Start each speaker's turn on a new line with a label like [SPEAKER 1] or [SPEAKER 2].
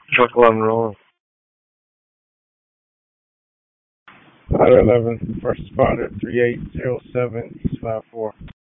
[SPEAKER 1] Truck 11 rolling. Ladder 11, first responder 3807 East 54.